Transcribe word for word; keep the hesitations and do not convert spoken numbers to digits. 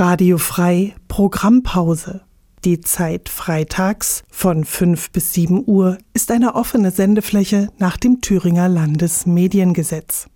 Radio Frei Programmpause. Die Zeit freitags von fünf bis sieben Uhr ist eine offene Sendefläche nach dem Thüringer Landesmediengesetz.